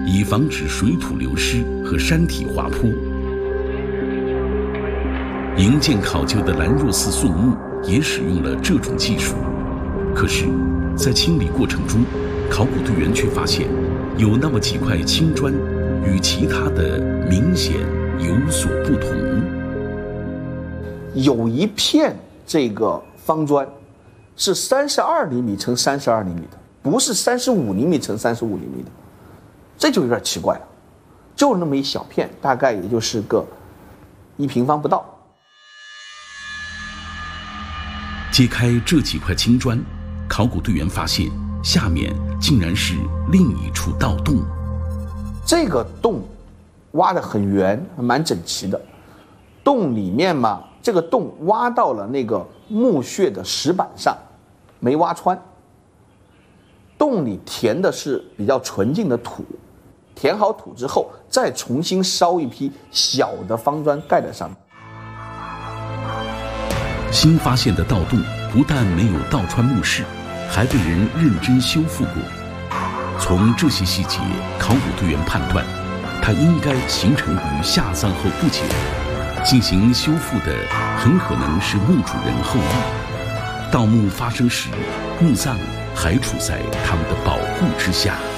以防止水土流失和山体滑坡。营建考究的兰若寺宋墓也使用了这种技术，可是，在清理过程中，考古队员却发现，有那么几块青砖与其他的明显有所不同。 有一片这个方砖是32厘米乘32厘米的，不是35厘米乘35厘米的，这就有点奇怪了。就那么一小片，大概也就是个1平方不到。 揭开这几块青砖，考古队员发现下面竟然是另一处盗洞。 这个洞挖得很圆，蛮整齐的。洞里面嘛，这个洞挖到了那个墓穴的石板上，没挖穿。洞里填的是比较纯净的土，填好土之后，再重新烧一批小的方砖盖在上面。 新发现的盗洞不但没有盗穿墓室，还被人认真修复过。从这些细节，考古队员判断，它应该形成于下葬后不久，进行修复的很可能是墓主人后裔。盗墓发生时，墓葬还处在他们的保护之下。